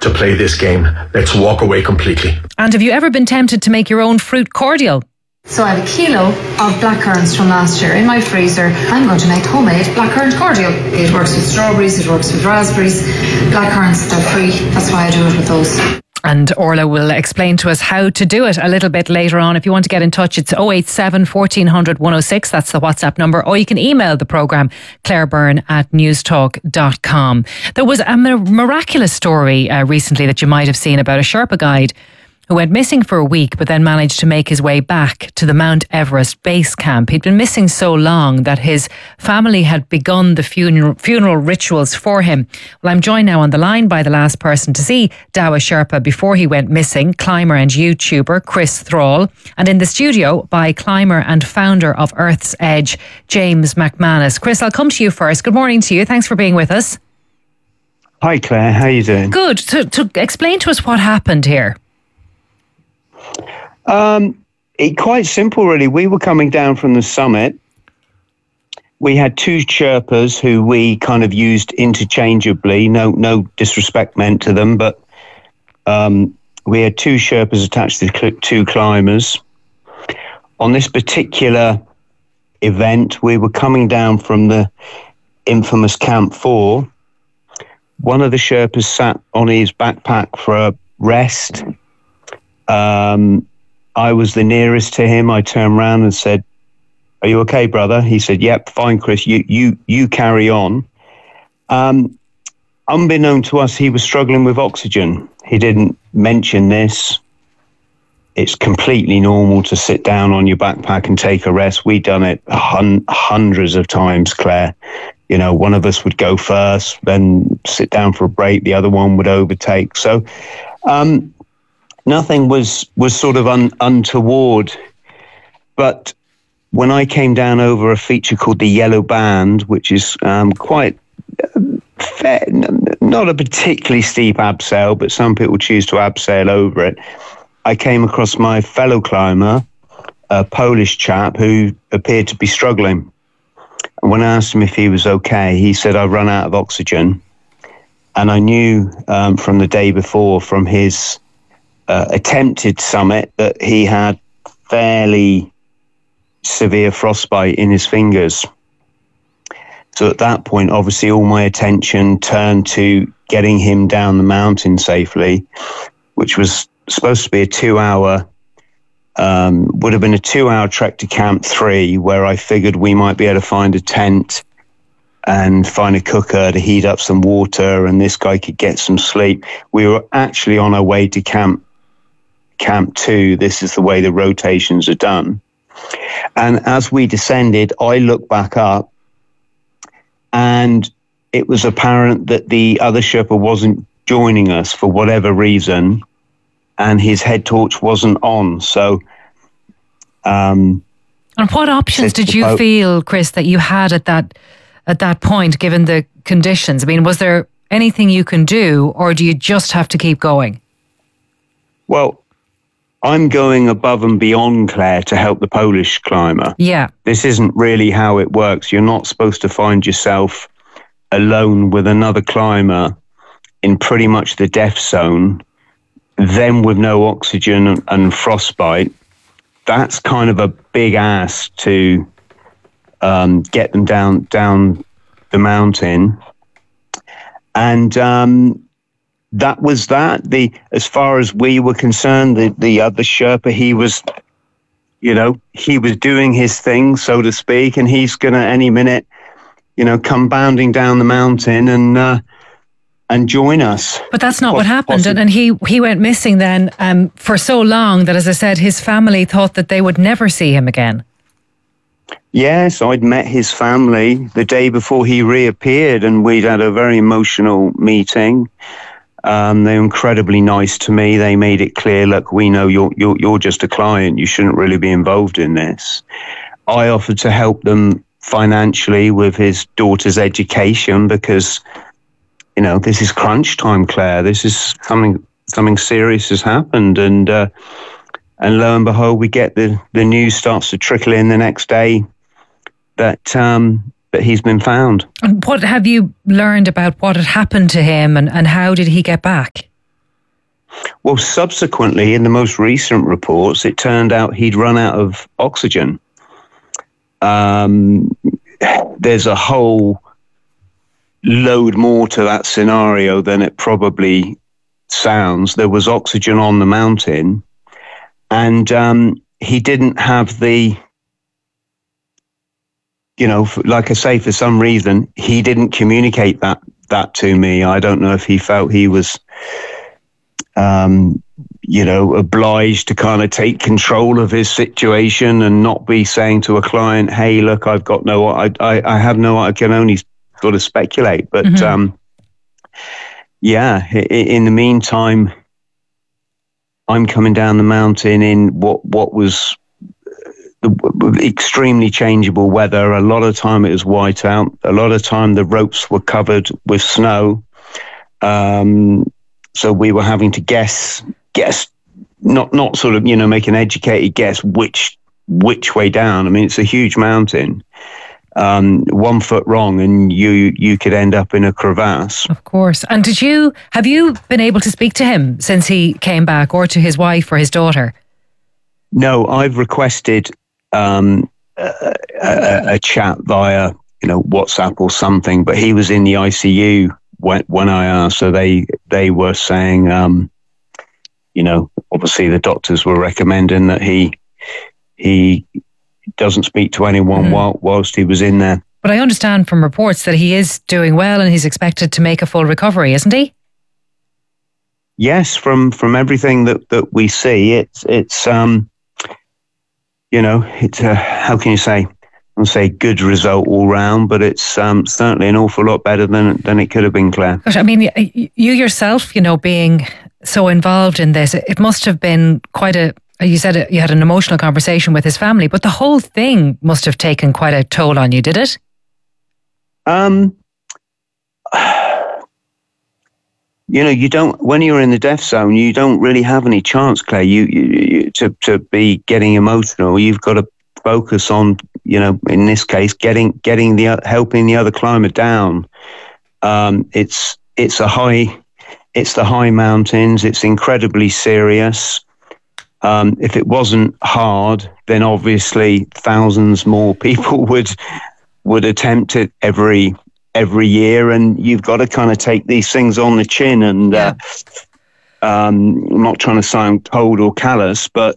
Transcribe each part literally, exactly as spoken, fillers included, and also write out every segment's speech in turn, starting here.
to play this game. Let's walk away completely. And have you ever been tempted to make your own fruit cordial? So I have a kilo of blackcurrants from last year in my freezer. I'm going to make homemade blackcurrant cordial. It works with strawberries, it works with raspberries. Blackcurrants, they're free. That's why I do it with those. And Orla will explain to us how to do it a little bit later on. If you want to get in touch, it's oh eight seven, fourteen hundred, one oh six. That's the WhatsApp number. Or you can email the programme, claire byrne at newstalk dot com. There was a miraculous story uh, recently that you might have seen about a Sherpa guide who went missing for a week but then managed to make his way back to the Mount Everest base camp. He'd been missing so long that his family had begun the funeral, funeral rituals for him. Well, I'm joined now on the line by the last person to see Dawa Sherpa before he went missing, climber and YouTuber Chris Thrall, and in the studio by climber and founder of Earth's Edge, James McManus. Chris, I'll come to you first. Good morning to you. Thanks for being with us. Hi Claire, how are you doing? Good. To, to explain to us what happened here. Um, it, quite simple, really. We were coming down from the summit. We had two Sherpas who we kind of used interchangeably. No, no disrespect meant to them, but um, we had two Sherpas attached to cl- two climbers. On this particular event, we were coming down from the infamous Camp Four. One of the Sherpas sat on his backpack for a rest. Um, I was the nearest to him. I turned around and said, "Are you okay, brother?" He said, "Yep, fine, Chris. You, you, you carry on." Um, unbeknown to us, he was struggling with oxygen. He didn't mention this. It's completely normal to sit down on your backpack and take a rest. We'd done it hun- hundreds of times, Claire. You know, one of us would go first, then sit down for a break. The other one would overtake. So, um, Nothing was, was sort of un, untoward, but when I came down over a feature called the Yellow Band, which is um, quite uh, fair, not a particularly steep abseil, but some people choose to abseil over it, I came across my fellow climber, a Polish chap who appeared to be struggling. And when I asked him if he was okay, he said, "I've run out of oxygen." And I knew um, from the day before, from his Uh, attempted summit, that he had fairly severe frostbite in his fingers. So at that point, obviously, all my attention turned to getting him down the mountain safely, which was supposed to be a two-hour, um, would have been a two-hour trek to Camp Three, where I figured we might be able to find a tent and find a cooker to heat up some water, and this guy could get some sleep. We were actually on our way to Camp Camp Two. This is the way the rotations are done. And as we descended, I looked back up, and it was apparent that the other Sherpa wasn't joining us for whatever reason, and his head torch wasn't on. So, um, and what options did you feel, Chris, that you had at that at that point, given the conditions? I mean, was there anything you can do, or do you just have to keep going? Well, I'm going above and beyond, Claire, to help the Polish climber. Yeah. This isn't really how it works. You're not supposed to find yourself alone with another climber in pretty much the death zone, then with no oxygen and, and frostbite. That's kind of a big ask to um, get them down down the mountain. And um That was that. The as far as we were concerned, the, the other Sherpa, he was, you know, he was doing his thing, so to speak, and he's going to any minute, you know, come bounding down the mountain and uh, and join us. But that's not Poss- what happened, possi- and he he went missing then um, for so long that, as I said, his family thought that they would never see him again. Yes, I'd met his family the day before he reappeared, and we'd had a very emotional meeting. Um, they're incredibly nice to me. They made it clear, look, we know you're, you're, you're just a client. You shouldn't really be involved in this. I offered to help them financially with his daughter's education because, you know, this is crunch time, Claire. This is something, something serious has happened. And, uh, and lo and behold, we get the, the news starts to trickle in the next day that, um, that he's been found. And what have you learned about what had happened to him, and, and how did he get back? Well, subsequently, in the most recent reports, it turned out he'd run out of oxygen. Um, there's a whole load more to that scenario than it probably sounds. There was oxygen on the mountain, and um, he didn't have the, you know, like I say, for some reason, he didn't communicate that that to me. I don't know if he felt he was, um, you know, obliged to kind of take control of his situation and not be saying to a client, "Hey, look, I've got no, I, I, I have no, I can only sort of speculate." But mm-hmm. um, yeah, in the meantime, I'm coming down the mountain in what what was extremely changeable weather. A lot of time it was white out. A lot of time the ropes were covered with snow. Um, so we were having to guess, guess, not not sort of, you know, make an educated guess which which way down. I mean, it's a huge mountain. Um, one foot wrong and you you could end up in a crevasse. Of course. And did you have you been able to speak to him since he came back, or to his wife or his daughter? No, I've requested um, a, a, a chat via, you know, WhatsApp or something, but he was in the I C U when when I asked. So they they were saying, um, you know, obviously the doctors were recommending that he he. doesn't speak to anyone mm. while, whilst he was in there. But I understand from reports that he is doing well and he's expected to make a full recovery, isn't he? Yes, from from everything that, that we see, it's it's um, you know, it's a, how can you say? I'll say good result all round, but it's um, certainly an awful lot better than than it could have been, Claire. Gosh, I mean, you yourself, you know, being so involved in this, it must have been quite a. You said you had an emotional conversation with his family, but the whole thing must have taken quite a toll on you, did it? Um, you know, you don't, when you're in the death zone, you don't really have any chance, Claire, you, you, you to, to be getting emotional. You've got to focus on, you know, in this case, getting, getting the, helping the other climber down. Um, it's, it's a high, it's the high mountains. It's incredibly serious. Um, if it wasn't hard, then obviously thousands more people would would attempt it every every year, and you've got to kind of take these things on the chin. And yeah. uh, um, I'm not trying to sound cold or callous, but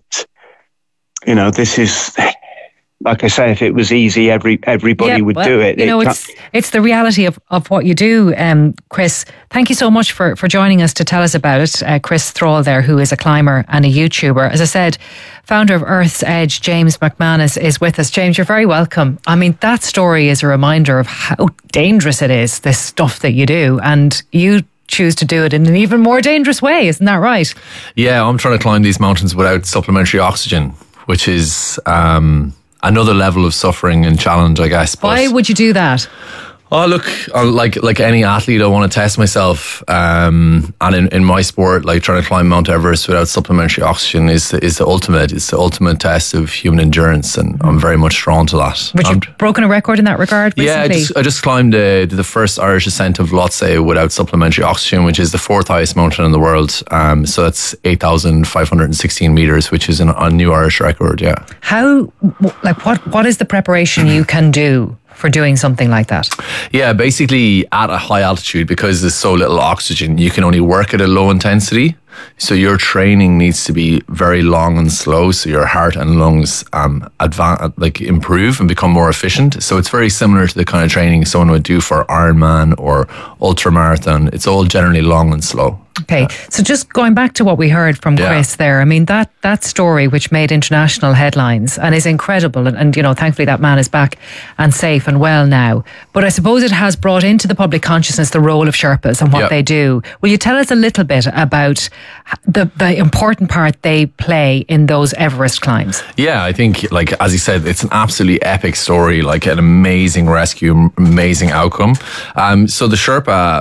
you know, this is. Like I say, if it was easy, every everybody yeah, would well, do it. You know, it it's it's the reality of, of what you do, um, Chris. Thank you so much for, for joining us to tell us about it. Uh, Chris Thrall there, who is a climber and a YouTuber. As I said, founder of Earth's Edge, James McManus, is with us. James, you're very welcome. I mean, that story is a reminder of how dangerous it is, this stuff that you do. And you choose to do it in an even more dangerous way. Isn't that right? Yeah, I'm trying to climb these mountains without supplementary oxygen, which is... Um, another level of suffering and challenge, I guess. But why would you do that? Oh, look, like like any athlete, I want to test myself. Um, and in, in my sport, like trying to climb Mount Everest without supplementary oxygen is the, is the ultimate. It's the ultimate test of human endurance, and I'm very much drawn to that. But you've I'm, broken a record in that regard recently? Yeah, I just, I just climbed uh, the first Irish ascent of Lhotse without supplementary oxygen, which is the fourth highest mountain in the world. Um, so that's eight thousand five hundred sixteen metres, which is an, a new Irish record, yeah. How, like, what what is the preparation you can do for doing something like that? Yeah, basically at a high altitude, because there's so little oxygen, you can only work at a low intensity. So your training needs to be very long and slow, so your heart and lungs um advance, like improve and become more efficient. So it's very similar to the kind of training someone would do for Ironman or ultramarathon. It's all generally long and slow. Okay, so just going back to what we heard from yeah. Chris there, I mean, that that story which made international headlines and is incredible, and, and, you know, thankfully that man is back and safe and well now. But I suppose it has brought into the public consciousness the role of Sherpas and what yeah. they do. Will you tell us a little bit about the, the important part they play in those Everest climbs? Yeah, I think, like, as you said, it's an absolutely epic story, like an amazing rescue, amazing outcome. Um, so the Sherpa...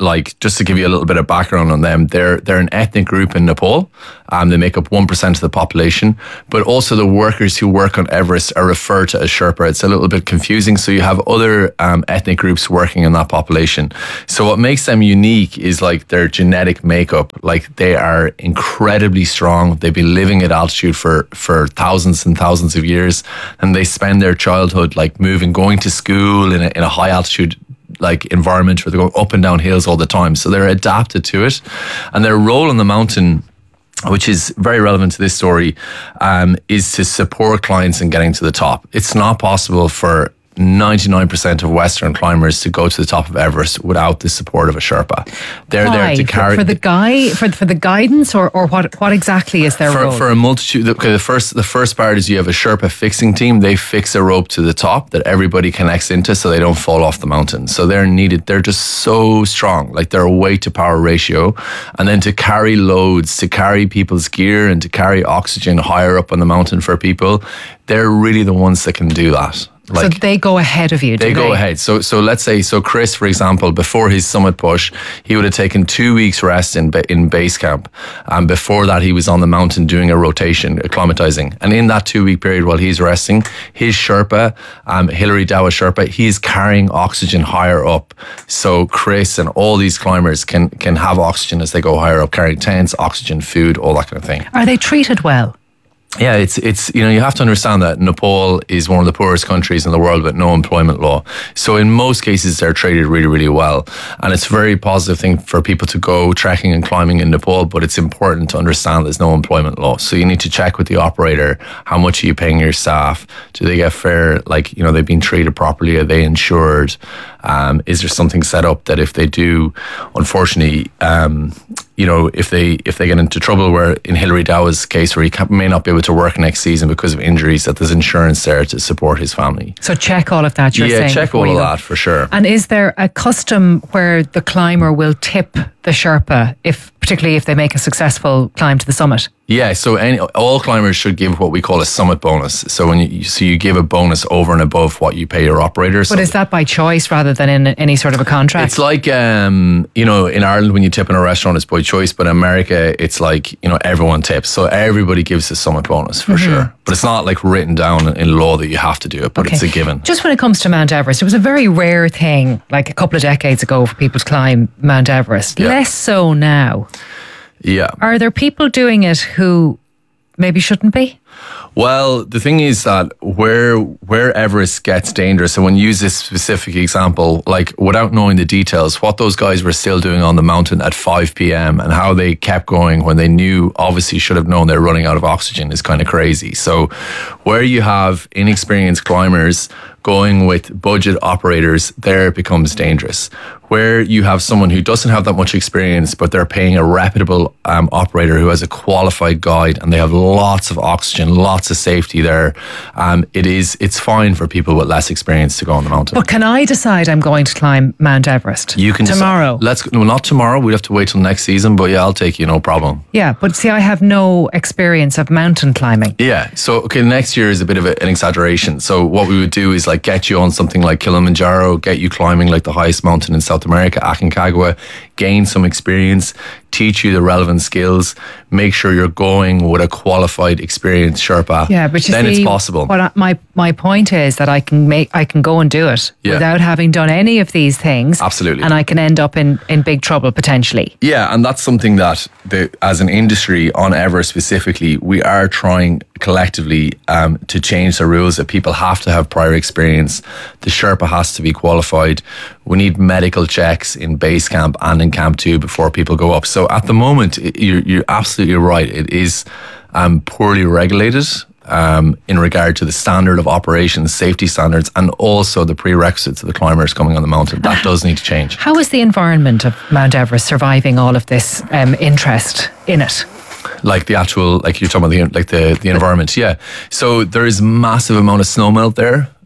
like, just to give you a little bit of background on them, they're they're an ethnic group in Nepal. Um, they make up one percent of the population, but also the workers who work on Everest are referred to as Sherpa. It's a little bit confusing. So you have other um, ethnic groups working in that population. So what makes them unique is like their genetic makeup. Like, they are incredibly strong. They've been living at altitude for, for thousands and thousands of years, and they spend their childhood like moving, going to school in a, in a high altitude like environment where they're going up and down hills all the time. So they're adapted to it, and their role on the mountain, which is very relevant to this story, um, is to support clients in getting to the top. It's not possible for ninety-nine percent of Western climbers to go to the top of Everest without the support of a Sherpa. They're Why? there to carry for, for the guy for for the guidance, or, or what what exactly is their for, role? for a multitude. Okay, the first the first part is you have a Sherpa fixing team. They fix a rope to the top that everybody connects into, so they don't fall off the mountain. So they're needed. They're just so strong. Like, they're a weight to power ratio, and then to carry loads, to carry people's gear, and to carry oxygen higher up on the mountain for people. They're really the ones that can do that. Like, so they go ahead of you, do they? They go ahead. So so let's say, so Chris, for example, before his summit push, he would have taken two weeks rest in ba- in base camp. And before that, he was on the mountain doing a rotation, acclimatizing. And in that two week period while he's resting, his Sherpa, um, Hilary Dawa Sherpa, he's carrying oxygen higher up. So Chris and all these climbers can, can have oxygen as they go higher up, carrying tents, oxygen, food, all that kind of thing. Are they treated well? Yeah, it's, it's you know, you have to understand that Nepal is one of the poorest countries in the world with no employment law. So in most cases, they're treated really, really well. And it's a very positive thing for people to go trekking and climbing in Nepal, but it's important to understand there's no employment law. So you need to check with the operator, how much are you paying your staff? Do they get fair, like, you know, they've been treated properly? Are they insured? Um, is there something set up that if they do, unfortunately, um, you know, if they if they get into trouble, where in Hilary Dawa's case, where he can, may not be able to work next season because of injuries, that there's insurance there to support his family. So check all of that, you're yeah, saying. Yeah, check all of that for sure. And is there a custom where the climber will tip the Sherpa, if particularly if they make a successful climb to the summit? Yeah, so any, all climbers should give what we call a summit bonus. So when you so you give a bonus over and above what you pay your operators. But so is that by choice rather than in any sort of a contract? It's like, um, you know, in Ireland when you tip in a restaurant, it's by choice. But in America, it's like, you know, everyone tips. So everybody gives a summit bonus for mm-hmm. sure. But it's not like written down in law that you have to do it, but okay. It's a given. Just when it comes to Mount Everest, it was a very rare thing like a couple of decades ago for people to climb Mount Everest. Yeah. Less so now. Yeah. Are there people doing it who maybe shouldn't be? Well, the thing is that where where Everest gets dangerous, and when you use this specific example, like without knowing the details, what those guys were still doing on the mountain at five p.m. and how they kept going when they knew, obviously should have known they're running out of oxygen, is kind of crazy. So where you have inexperienced climbers going with budget operators, there it becomes dangerous. Where you have someone who doesn't have that much experience, but they're paying a reputable um, operator who has a qualified guide, and they have lots of oxygen, lots of safety there, um, it is, it's fine for people with less experience to go on the mountain. But can I decide I'm going to climb Mount Everest? You can tomorrow. Decide. Let's well, not tomorrow. We'd have to wait till next season. But yeah, I'll take you, no problem. Yeah, but see, I have no experience of mountain climbing. Yeah, so okay, next year is a bit of a, an exaggeration. So what we would do is like get you on something like Kilimanjaro, get you climbing like the highest mountain in South America, Aconcagua, gain some experience, teach you the relevant skills, make sure you're going with a qualified, experienced Sherpa. Yeah, but you then see, it's possible. What I, my my point is that I can make I can go and do it yeah. without having done any of these things. Absolutely, and I can end up in, in big trouble potentially. Yeah, and that's something that the, as an industry on Everest specifically, we are trying collectively um, to change the rules that people have to have prior experience. The Sherpa has to be qualified. We need medical checks in base camp and in camp two before people go up. So at the moment, you're, you're absolutely right. It is um, poorly regulated um, in regard to the standard of operations, safety standards, and also the prerequisites of the climbers coming on the mountain. That does need to change. How is the environment of Mount Everest surviving all of this um, interest in it? Like the actual, like you're talking about the like the, the environment, yeah. So there is massive amount of snowmelt there.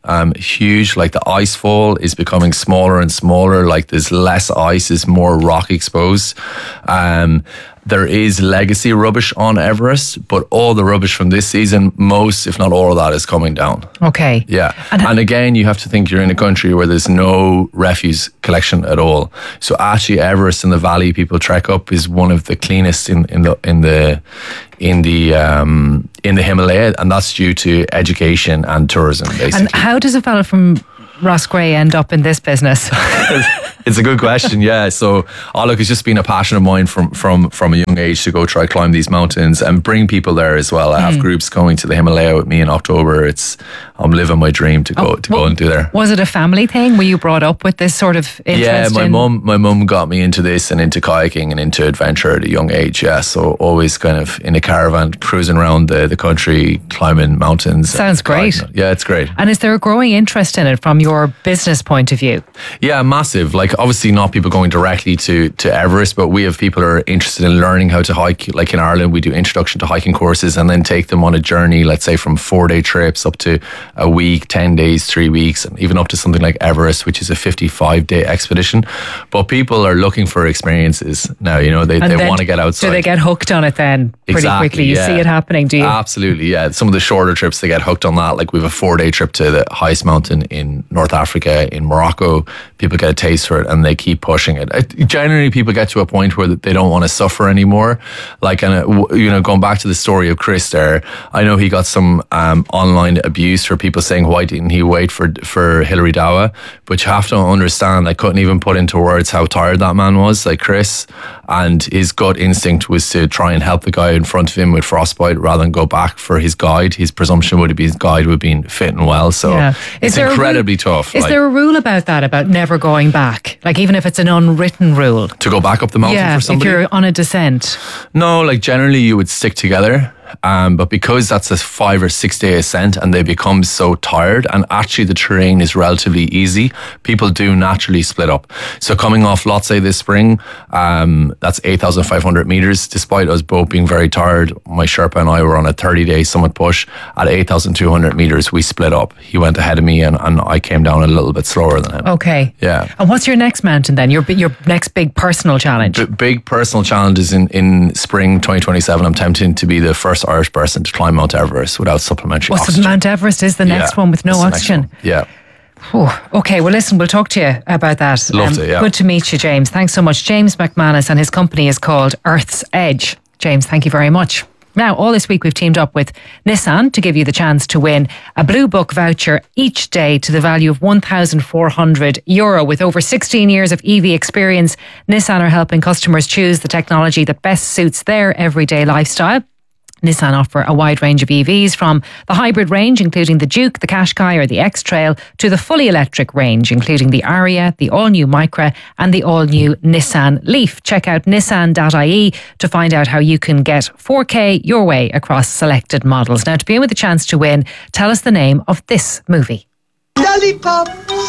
um, huge. Like the ice fall is becoming smaller and smaller. Like there's less ice, is more rock exposed. Um, There is legacy rubbish on Everest, but all the rubbish from this season, most, if not all of that, is coming down. Okay. Yeah. And, and again, you have to think you're in a country where there's no refuse collection at all. So actually Everest in the valley people trek up is one of the cleanest in, in the in the in the um, in the Himalaya, and that's due to education and tourism, basically. And how does a fellow from Roscrea end up in this business? It's a good question, yeah. So, oh look, it's just been a passion of mine from from from a young age to go try climb these mountains and bring people there as well. I have mm. groups going to the Himalaya with me in October. It's I'm living my dream to go oh, to well, go and do there. Was it a family thing? Were you brought up with this sort of interest? Yeah, my in... mum my mum got me into this and into kayaking and into adventure at a young age. Yeah, so always kind of in a caravan cruising around the, the country, climbing mountains. Sounds great. Kayaking. Yeah, it's great. And is there a growing interest in it from your business point of view? Yeah, massive. Like obviously not people going directly to, to Everest, but we have people who are interested in learning how to hike. Like in Ireland, we do introduction to hiking courses and then take them on a journey, let's say from four day trips up to a week, ten days, three weeks, and even up to something like Everest, which is a fifty-five day expedition. But people are looking for experiences now, you know, they, they want to get outside. Do they get hooked on it then pretty exactly, quickly? You yeah. see it happening, do you? Absolutely, yeah. Some of the shorter trips, they get hooked on that. Like we have a four day trip to the highest mountain in North Africa, in Morocco. People get a taste for it and they keep pushing it. it generally, people get to a point where they don't want to suffer anymore. Like, and you know, going back to the story of Chris there, I know he got some um, online abuse for people saying, why didn't he wait for for Hilary Dowa? But you have to understand, I couldn't even put into words how tired that man was, like Chris, and his gut instinct was to try and help the guy in front of him with frostbite rather than go back for his guide. His presumption would have been his guide would have been fit and well. So yeah. it's incredibly rule, tough. Is like, there a rule about that, about never going back? Like even if it's an unwritten rule? To go back up the mountain yeah, for somebody? if you're on a descent? No, like generally you would stick together. Um, but because that's a five or six day ascent and they become so tired, and actually the terrain is relatively easy, people do naturally split up. So coming off Lhotse this spring, um, that's eight thousand five hundred meters. Despite us both being very tired, my Sherpa and I were on a thirty day summit push. At eight thousand two hundred meters, we split up. He went ahead of me and, and I came down a little bit slower than him. Okay. Yeah. And what's your next mountain then? Your your next big personal challenge? B- big personal challenge is in, in spring twenty twenty-seven. I'm tempting to be the first Irish person to climb Mount Everest without supplementary oh, oxygen. So Mount Everest is the next yeah, one with no oxygen? Yeah. Whew. Okay, well listen, we'll talk to you about that. Love um, to, yeah. Good to meet you, James. Thanks so much. James McManus, and his company is called Earth's Edge. James, thank you very much. Now, all this week we've teamed up with Nissan to give you the chance to win a Blue Book voucher each day to the value of one thousand four hundred euro. With over sixteen years of E V experience, Nissan are helping customers choose the technology that best suits their everyday lifestyle. Nissan offer a wide range of E Vs, from the hybrid range, including the Juke, the Qashqai or the X-Trail, to the fully electric range, including the Ariya, the all-new Micra and the all-new Nissan Leaf. Check out nissan dot I E to find out how you can get four K your way across selected models. Now, to begin with a chance to win, tell us the name of this movie. Lollipops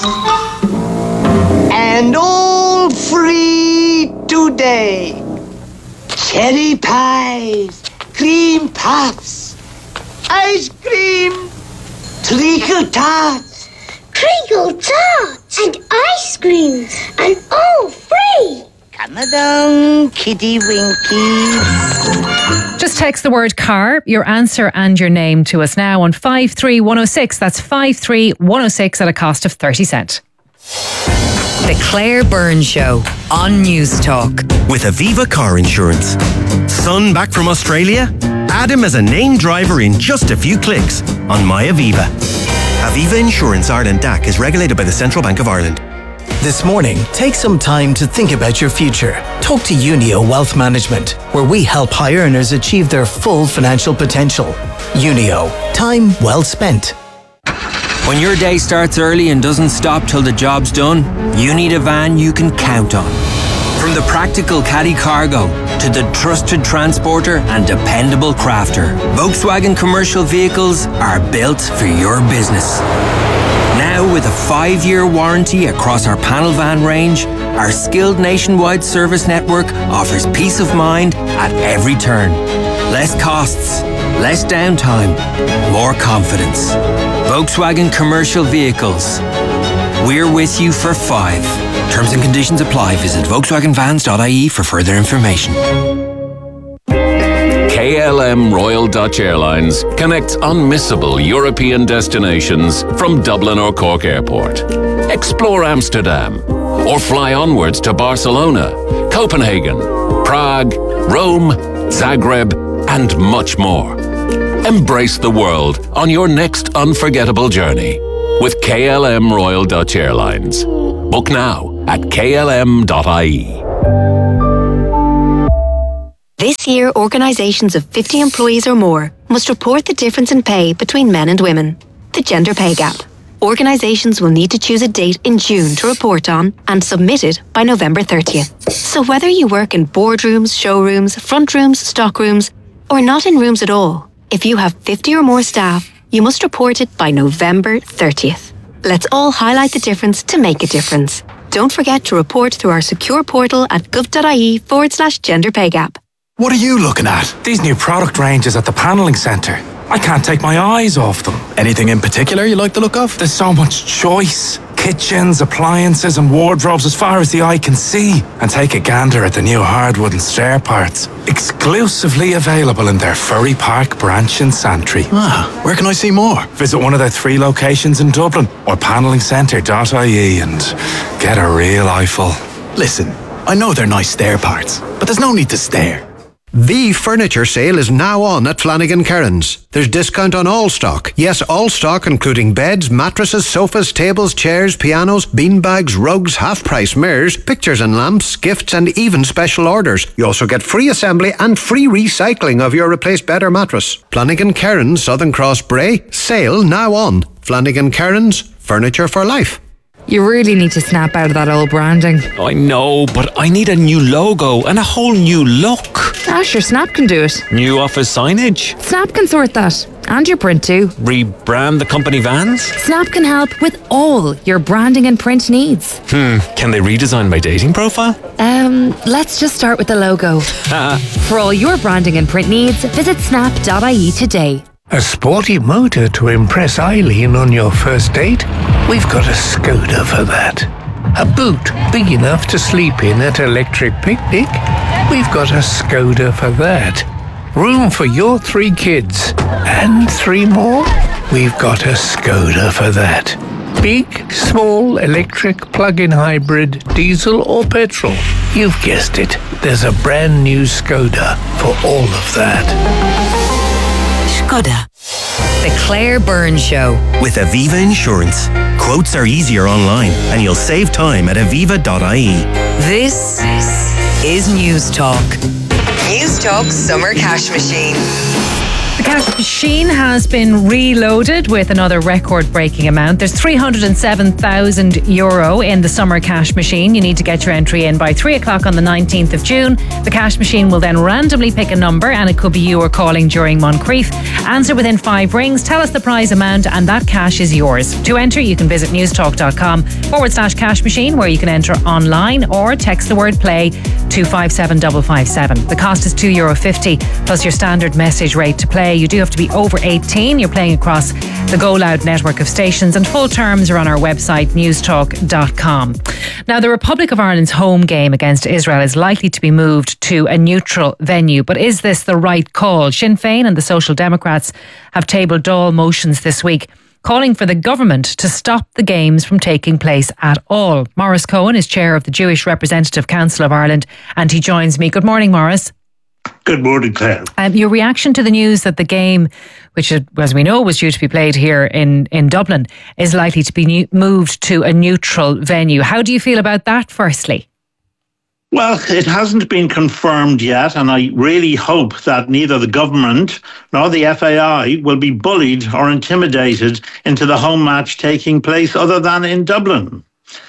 and all free today. Cherry pies, cream puffs, ice cream, treacle tarts. Treacle tarts and ice cream, and all free. Come along, Kitty Winky. Just text the word car, your answer and your name to us now on five three one oh six. That's five three one oh six at a cost of thirty cent. The Claire Byrne Show on News Talk. With Aviva Car Insurance. Son back from Australia? Add him as a named driver in just a few clicks on MyAviva. Aviva Insurance Ireland D A C is regulated by the Central Bank of Ireland. This morning, take some time to think about your future. Talk to Unio Wealth Management, where we help high earners achieve their full financial potential. Unio, time well spent. When your day starts early and doesn't stop till the job's done, you need a van you can count on. From the practical caddy cargo to the trusted transporter and dependable crafter, Volkswagen commercial vehicles are built for your business. Now, with a five-year warranty across our panel van range, our skilled nationwide service network offers peace of mind at every turn. Less costs, less downtime, more confidence. Volkswagen Commercial Vehicles. We're with you for five. Terms and conditions apply. Visit volkswagen vans dot I E for further information. K L M Royal Dutch Airlines connects unmissable European destinations from Dublin or Cork Airport. Explore Amsterdam or fly onwards to Barcelona, Copenhagen, Prague, Rome, Zagreb, and much more. Embrace the world on your next unforgettable journey with K L M Royal Dutch Airlines. Book now at K L M dot I E. This year, organisations of fifty employees or more must report the difference in pay between men and women, the gender pay gap. Organisations will need to choose a date in June to report on and submit it by November thirtieth. So whether you work in boardrooms, showrooms, front rooms, stock rooms, or not in rooms at all, if you have fifty or more staff, you must report it by November thirtieth. Let's all highlight the difference to make a difference. Don't forget to report through our secure portal at gov.ie forward slash gender pay gap. What are you looking at? These new product ranges at the Panelling Centre. I can't take my eyes off them. Anything in particular you like the look of? There's so much choice. Kitchens, appliances and wardrobes as far as the eye can see. And take a gander at the new hardwood and stair parts. Exclusively available in their Furry Park branch in Santry. Ah, where can I see more? Visit one of their three locations in Dublin or panelling centre dot I E and get a real eyeful. Listen, I know they're nice stair parts, but there's no need to stare. The furniture sale is now on at Flanagan Kerrins. There's discount on all stock. Yes, all stock including beds, mattresses, sofas, tables, chairs, pianos, beanbags, rugs, half-price mirrors, pictures and lamps, gifts and even special orders. You also get free assembly and free recycling of your replaced bed or mattress. Flanagan Kerrins, Southern Cross Bray. Sale now on. Flanagan Kerrins, furniture for life. You really need to snap out of that old branding. I know, but I need a new logo and a whole new look. Ah, sure, Snap can do it. New office signage. Snap can sort that. And your print too. Rebrand the company vans. Snap can help with all your branding and print needs. Hmm, can they redesign my dating profile? Um, let's just start with the logo. For all your branding and print needs, visit snap dot I E today. A sporty motor to impress Eileen on your first date? We've got a Skoda for that. A boot big enough to sleep in at Electric Picnic? We've got a Skoda for that. Room for your three kids and three more? We've got a Skoda for that. Big, small, electric, plug-in hybrid, diesel or petrol? You've guessed it. There's a brand new Skoda for all of that. Skoda. The Claire Byrne Show. With Aviva Insurance. Quotes are easier online and you'll save time at aviva dot I E. This is News Talk. News Talk Summer Cash Machine. The cash machine has been reloaded with another record-breaking amount. There's three hundred seven thousand euro in the summer cash machine. You need to get your entry in by three o'clock on the nineteenth of June. The cash machine will then randomly pick a number, and it could be you or calling during Moncrief. Answer within five rings, tell us the prize amount, and that cash is yours. To enter, you can visit newstalk.com forward slash cash machine, where you can enter online or text the word play to five seven five five seven. The cost is two euro fifty plus your standard message rate to play. You do have to be over eighteen. You're playing across the Go Loud network of stations, and full terms are on our website newstalk dot com. Now, the Republic of Ireland's home game against Israel is likely to be moved to a neutral venue, but is this the right call? Sinn Féin and the Social Democrats have tabled Dáil motions this week calling for the government to stop the games from taking place at all. Maurice Cohen is chair of the Jewish Representative Council of Ireland, and he joins me. Good morning, Maurice. Good morning, Claire. Um, your reaction to the news that the game, which as we know was due to be played here in, in Dublin, is likely to be new, moved to a neutral venue. How do you feel about that, firstly? Well, it hasn't been confirmed yet, and I really hope that neither the government nor the F A I will be bullied or intimidated into the home match taking place other than in Dublin.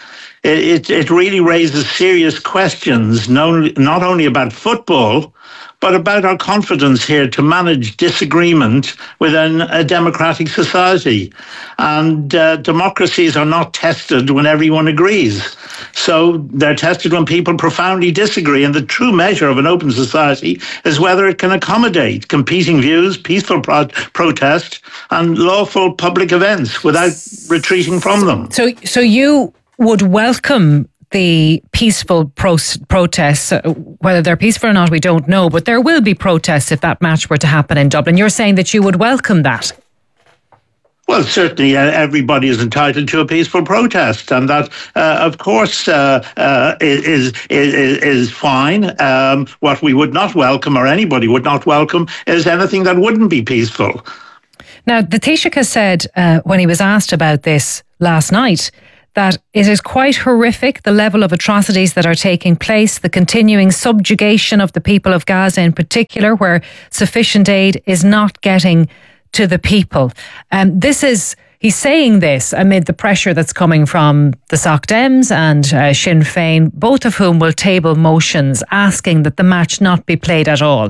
It, it, it really raises serious questions, not only about football, but about our confidence here to manage disagreement within a democratic society. And uh, democracies are not tested when everyone agrees. So they're tested when people profoundly disagree. And the true measure of an open society is whether it can accommodate competing views, peaceful pro- protest, and lawful public events without retreating from them. So, so you would welcome the peaceful pro- protests, uh, whether they're peaceful or not, we don't know, but there will be protests if that match were to happen in Dublin. You're saying that you would welcome that? Well, certainly uh, everybody is entitled to a peaceful protest, and that, uh, of course, uh, uh, is, is is fine. Um, what we would not welcome, or anybody would not welcome, is anything that wouldn't be peaceful. Now, the Taoiseach has said, uh, when he was asked about this last night, that it is quite horrific, the level of atrocities that are taking place, the continuing subjugation of the people of Gaza in particular, where sufficient aid is not getting to the people. Um, this is, he's saying this amid the pressure that's coming from the Soc Dems and uh, Sinn Féin, both of whom will table motions asking that the match not be played at all.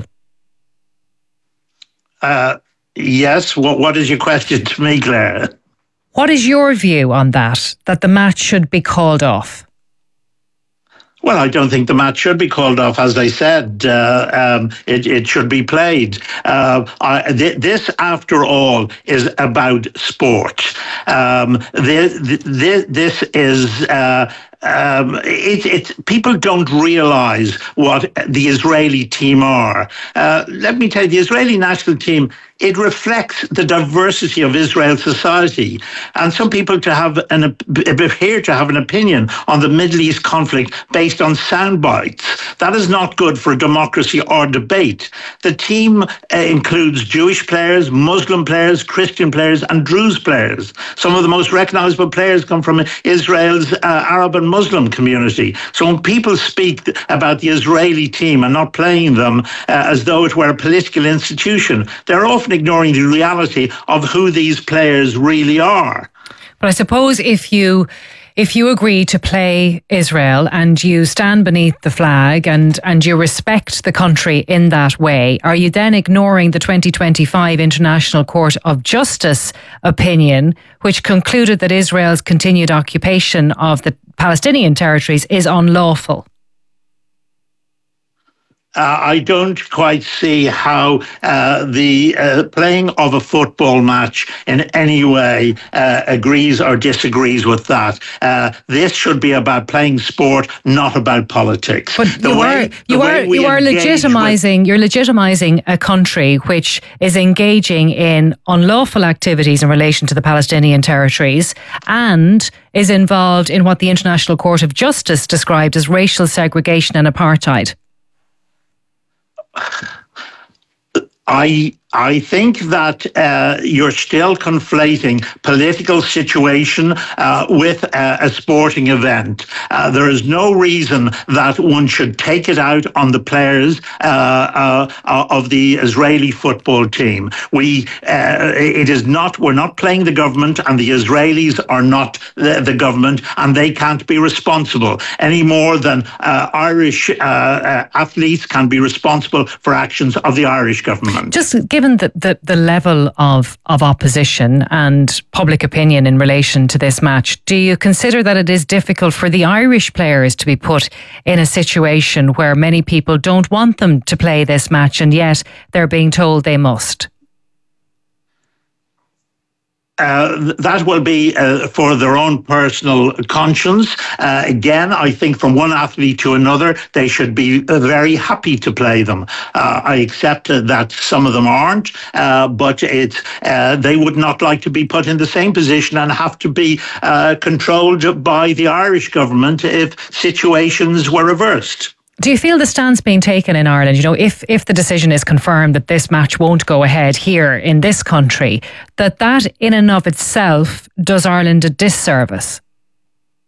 Uh, yes, what, what is your question to me, Claire? What is your view on that, that the match should be called off? Well, I don't think the match should be called off. As I said, uh, um, it, it should be played. Uh, I, th- this, after all, is about sport. Um, this, this, this is... Uh, Um, it, it, people don't realise what the Israeli team are. Uh, let me tell you, the Israeli national team, it reflects the diversity of Israel's society. And some people to have an, appear to have an opinion on the Middle East conflict based on sound bites. That is not good for democracy or debate. The team uh, includes Jewish players, Muslim players, Christian players, and Druze players. Some of the most recognisable players come from Israel's uh, Arab and Muslim community. So when people speak about the Israeli team and not playing them uh, as though it were a political institution, they're often ignoring the reality of who these players really are. But I suppose if you if you agree to play Israel and you stand beneath the flag and, and you respect the country in that way, are you then ignoring the twenty twenty-five International Court of Justice opinion, which concluded that Israel's continued occupation of the Palestinian territories is unlawful? Uh, I don't quite see how uh, the uh, playing of a football match in any way uh, agrees or disagrees with that. Uh, this should be about playing sport, not about politics. But the you way, are you are you are legitimizing you're legitimizing a country which is engaging in unlawful activities in relation to the Palestinian territories and is involved in what the International Court of Justice described as racial segregation and apartheid. I I think that uh, you're still conflating political situation uh, with uh, a sporting event. Uh, there is no reason that one should take it out on the players uh, uh, of the Israeli football team. We, uh, it is not. We're not playing the government, and the Israelis are not the, the government, and they can't be responsible any more than uh, Irish uh, uh, athletes can be responsible for actions of the Irish government. Just given the, the, the level of, of opposition and public opinion in relation to this match, do you consider that it is difficult for the Irish players to be put in a situation where many people don't want them to play this match and yet they're being told they must? Uh, that will be uh, for their own personal conscience. Uh, again, I think from one athlete to another, they should be uh, very happy to play them. Uh, I accept uh, that some of them aren't, uh, but it's, uh, they would not like to be put in the same position and have to be uh, controlled by the Irish government if situations were reversed. Do you feel the stance being taken in Ireland, you know, if, if the decision is confirmed that this match won't go ahead here in this country, that that in and of itself does Ireland a disservice?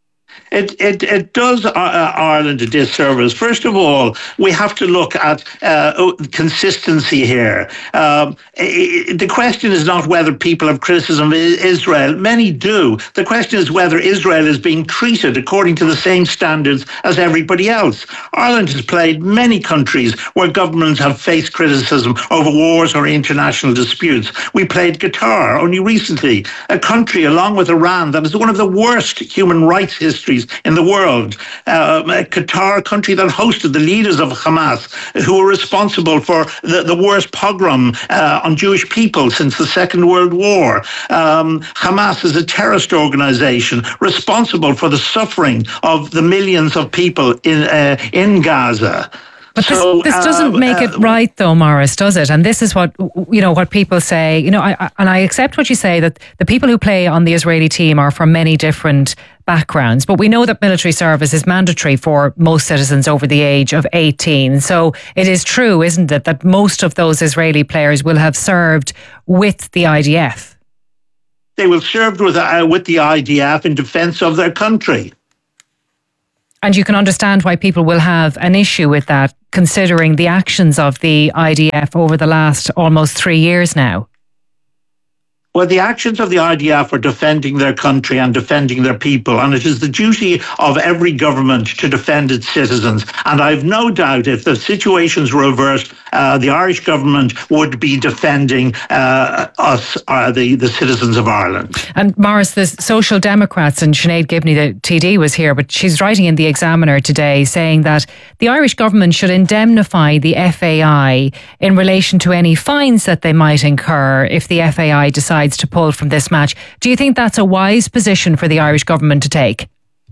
It, it it does uh, Ireland a disservice. First of all, we have to look at uh, consistency here. Um, it, the question is not whether people have criticism of Israel. Many do. The question is whether Israel is being treated according to the same standards as everybody else. Ireland has played many countries where governments have faced criticism over wars or international disputes. We played Qatar only recently, a country along with Iran that is one of the worst human rights histories in the world. Uh, Qatar, a country that hosted the leaders of Hamas, who were responsible for the, the worst pogrom uh, on Jewish people since the Second World War. Um, Hamas is a terrorist organization responsible for the suffering of the millions of people in uh, in Gaza. But so, this, this doesn't uh, make it right, though, Maurice, does it? And this is what, you know, what people say. You know, I, I, and I accept what you say, that the people who play on the Israeli team are from many different backgrounds. But we know that military service is mandatory for most citizens over the age of eighteen. So it is true, isn't it, that most of those Israeli players will have served with the I D F? They will serve with, uh, with the I D F in defence of their country. And you can understand why people will have an issue with that, considering the actions of the I D F over the last almost three years now. Well, the actions of the I D F are defending their country and defending their people, and it is the duty of every government to defend its citizens. And I've no doubt if the situation's reversed, uh, the Irish government would be defending uh, us, uh, the, the citizens of Ireland. And Maurice, the Social Democrats, and Sinead Gibney, the T D, was here, but she's writing in the Examiner today saying that the Irish government should indemnify the F A I in relation to any fines that they might incur if the F A I decides to pull from this match. Do you think that's a wise position for the Irish government to take?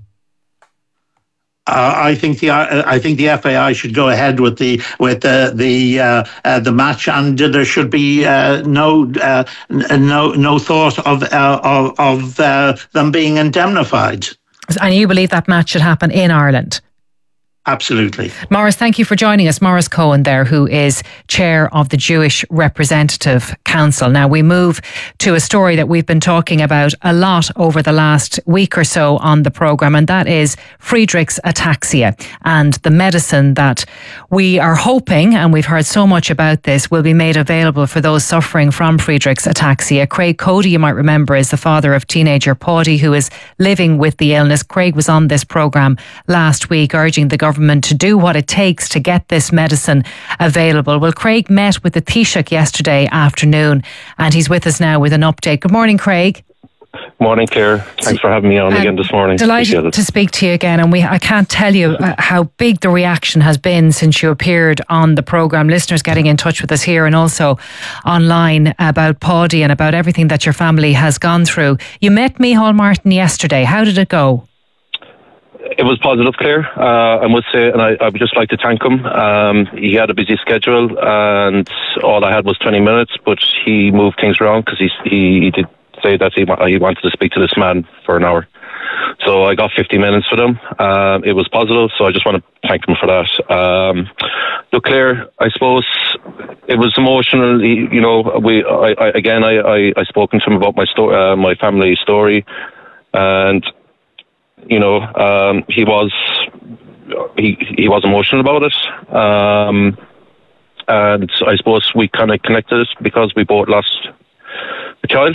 Uh, I think the uh, I think the F A I should go ahead with the with the the uh, uh, the match, and there should be uh, no uh, no no thought of uh, of, of uh, them being indemnified. And you believe that match should happen in Ireland? Absolutely. Maurice, thank you for joining us. Maurice Cohen there, who is chair of the Jewish Representative Council. Now we move to a story that we've been talking about a lot over the last week or so on the programme, and that is Friedreich's ataxia and the medicine that we are hoping, and we've heard so much about this, will be made available for those suffering from Friedreich's ataxia. Craig Cody, you might remember, is the father of teenager Paddy, who is living with the illness. Craig was on this programme last week urging the government to do what it takes to get this medicine available. Well, Craig met with the Taoiseach yesterday afternoon, and he's with us now with an update. Good morning, Craig. Morning, Claire. Thanks for having me on um, again this morning. Delighted to speak to you again, and we I can't tell you uh, how big the reaction has been since you appeared on the programme. Listeners getting in touch with us here and also online about Paddy and about everything that your family has gone through. You met Micheál Martin yesterday. How did it go? It was positive, Claire. Uh, I must say, and I, I would just like to thank him. Um, he had a busy schedule, and all I had was twenty minutes, but he moved things around because he, he he did say that he he wanted to speak to this man for an hour. So I got fifty minutes with him. Um, it was positive, so I just want to thank him for that. Um, look, Claire, I suppose it was emotional. You know, we I, I, again, I I I spoken to him about my story, uh, my family story, and. You know, um, he was he he was emotional about it, um, and I suppose we kind of connected because we both lost a child,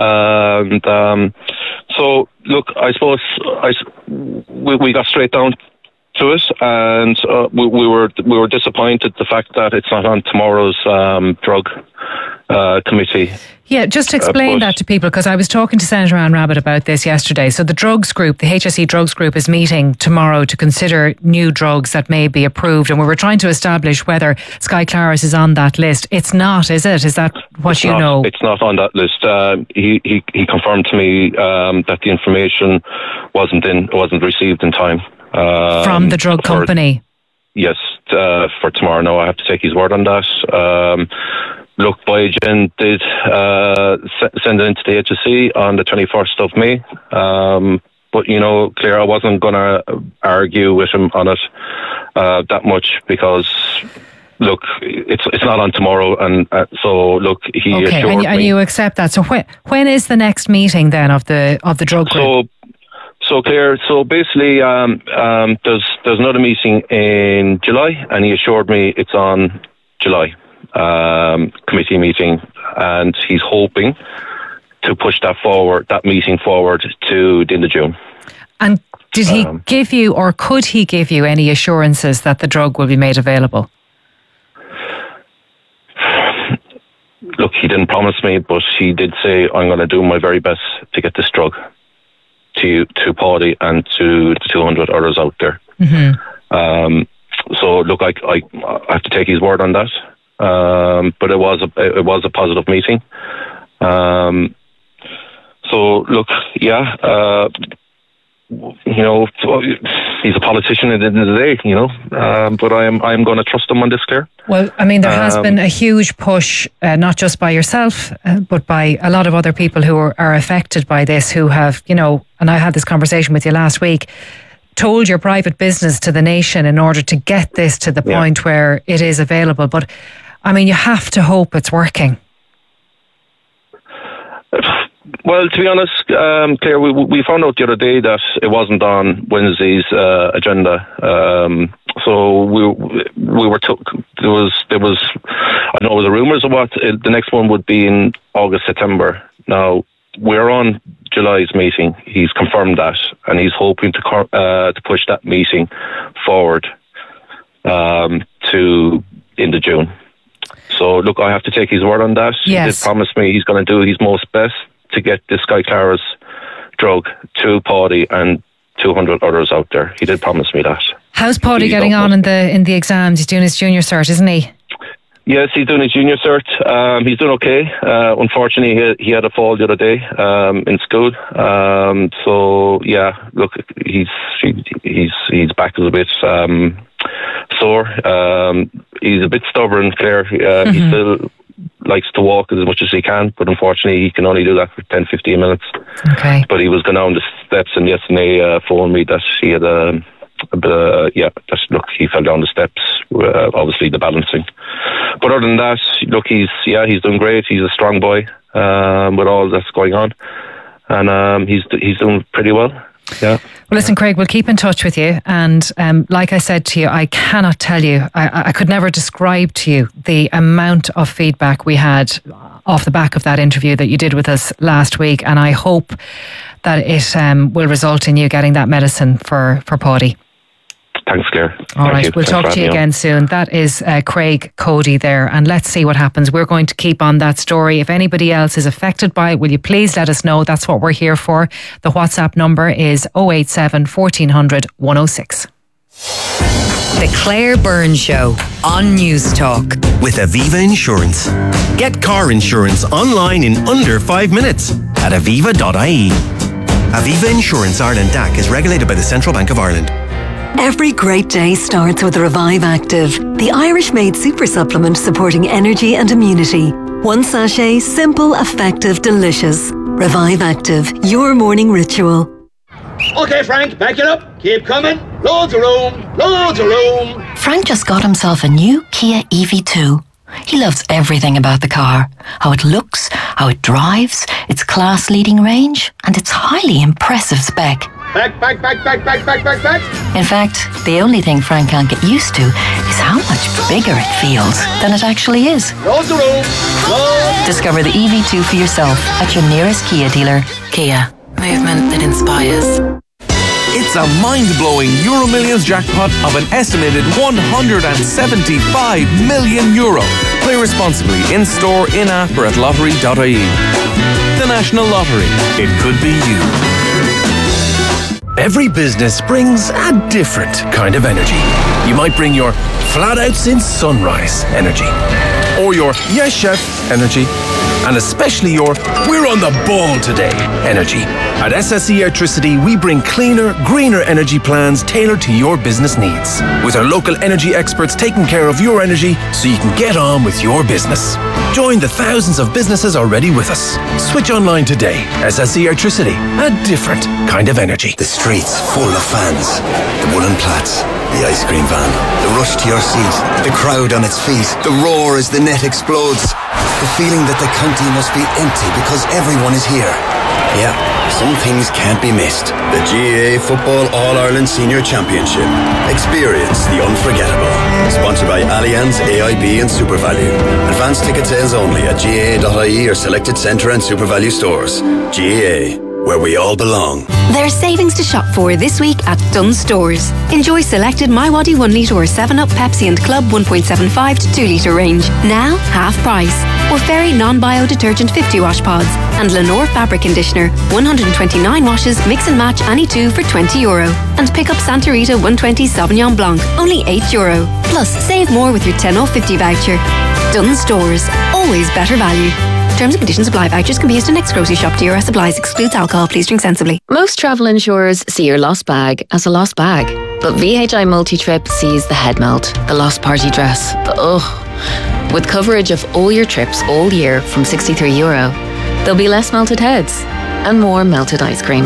and um, so look, I suppose I we, we got straight down to it, and uh, we, we were we were disappointed the fact that it's not on tomorrow's um, drug uh, committee. Yeah, just explain uh, that to people, because I was talking to Senator Anne Rabbitte about this yesterday. So the drugs group, the H S E drugs group, is meeting tomorrow to consider new drugs that may be approved, and we were trying to establish whether Sky Claris is on that list. It's not, is it? Is that what it's you not, know? It's not on that list. Uh, he, he he confirmed to me um, that the information wasn't in wasn't received in time um, from the drug for, company. Yes, uh, for tomorrow. No, I have to take his word on that. Um, Look, Biogen did uh, send it into the H S E on the twenty-first of May. Um, but, you know, Claire, I wasn't going to argue with him on it uh, that much because, look, it's it's not on tomorrow. And uh, so, look, he okay, assured and, me. and you accept that. So when, when is the next meeting then of the of the drug group? So, So Claire, so basically, um, um, there's there's another meeting in July, and he assured me it's on July um, committee meeting, and he's hoping to push that forward, that meeting forward to the end of June. And did he Um, give you, or could he give you any assurances that the drug will be made available? Look, he didn't promise me, but he did say, I'm going to do my very best to get this drug to to Paddy and to the two hundred others out there. Mm-hmm. Um, so, look, I, I, I have to take his word on that. Um, but it was a it was a positive meeting. Um, so, look, yeah, uh, you know, he's a politician at the end of the day, you know. Um, but I am I am going to trust him on this, Claire. Well, I mean, there has Um, been a huge push, uh, not just by yourself, uh, but by a lot of other people who are, are affected by this, who have, you know, and I had this conversation with you last week, told your private business to the nation in order to get this to the Yeah. point where it is available. But, I mean, you have to hope it's working. Well, to be honest, um, Claire, we, we found out the other day that it wasn't on Wednesday's uh, agenda. Um, so we we were took there was there was I don't know the rumours of what uh, the next one would be in August, September. Now we're on July's meeting. He's confirmed that, and he's hoping to co- uh, to push that meeting forward um, to into June. So look, I have to take his word on that. Yes. He did promise me he's going to do his most best to get this Sky Clara's drug to Paddy and two hundred others out there. He did promise me that. How's Paddy He's getting on almost- in the in the exams? He's doing his junior cert, isn't he? Yes, he's doing his junior cert. Um, he's doing okay. Uh, unfortunately, he had, he had a fall the other day um, in school. Um, so yeah, look, he's he's he's back a little bit um, sore. Um, he's a bit stubborn, Claire. Uh, Mm-hmm. He still likes to walk as much as he can, but unfortunately, he can only do that for ten, fifteen minutes. Okay. But he was going down the steps, and yesterday uh, phoned me that he had a. But uh, yeah, just look, he fell down the steps. Uh, obviously, the balancing. But other than that, look, he's yeah, he's doing great. He's a strong boy um, with all that's going on, and um, he's he's doing pretty well. Yeah. Well, listen, Craig, we'll keep in touch with you. And um, like I said to you, I cannot tell you, I, I could never describe to you the amount of feedback we had off the back of that interview that you did with us last week. And I hope that it um, will result in you getting that medicine for, for Paddy. Thanks, Claire. All Thank right, you. we'll Thanks talk for to you having me again on. soon. That is uh, Craig Cody there, and let's see what happens. We're going to keep on that story. If anybody else is affected by it, will you please let us know? That's what we're here for. The WhatsApp number is oh eight seven, fourteen hundred, one oh six. The Claire Byrne Show on News Talk. With Aviva Insurance. Get car insurance online in under five minutes at aviva dot I E. Aviva Insurance Ireland D A C is regulated by the Central Bank of Ireland. Every great day starts with Revive Active, the Irish-made super supplement supporting energy and immunity. One sachet, simple, effective, delicious. Revive Active, your morning ritual. Okay, Frank, back it up. Keep coming. Loads of room. Loads of room. Frank just got himself a new Kia E V two. He loves everything about the car. How it looks, how it drives, its class-leading range, and its highly impressive spec. Back, back, back, back, back, back, back, back. In fact, the only thing Frank can't get used to is how much bigger it feels than it actually is. Loads of room. Loads. Discover the E V two for yourself at your nearest Kia dealer. Kia. Movement that inspires. It's a mind-blowing Euro Millions jackpot of an estimated one hundred seventy-five million euro. Play responsibly in-store, in-app or at lottery dot I E. The National Lottery. It could be you. Every business brings a different kind of energy. You might bring your flat out since sunrise energy, or your yes chef energy, and especially your we're on the ball today energy. At S S E Electricity, we bring cleaner, greener energy plans tailored to your business needs, with our local energy experts taking care of your energy so you can get on with your business. Join the thousands of businesses already with us. Switch online today. S S E Electricity, a different kind of energy. The streets full of fans. The woolen plats. The ice cream van. The rush to your seat. The crowd on its feet. The roar as the net explodes. The feeling that the county must be empty because everyone is here. Yeah, some things can't be missed. The G A A Football All-Ireland Senior Championship. Experience the unforgettable. Sponsored by Allianz, A I B and SuperValu. Advanced ticket sales only at G A A dot I E or selected Centre and SuperValu stores. G A A, where we all belong. There's savings to shop for this week at Dunnes Stores. Enjoy selected MiWadi one litre or seven up, Pepsi and Club one point seven five to two litre range. Now, half price. Or Fairy non-bio detergent fifty wash pods. And Lenore fabric conditioner, one hundred twenty-nine washes, mix and match any two for twenty euro. And pick up Santa Rita one twenty Sauvignon Blanc, only eight euro. Plus, save more with your ten off fifty voucher. Dunnes Stores, always better value. Terms and conditions apply. Vouchers can be used in next grocery shop. D R S supplies. Excludes alcohol. Please drink sensibly. Most travel insurers see your lost bag as a lost bag. But V H I Multi-Trip sees the head melt, the lost party dress, the ugh. With coverage of all your trips all year from sixty-three euro, there'll be less melted heads and more melted ice cream.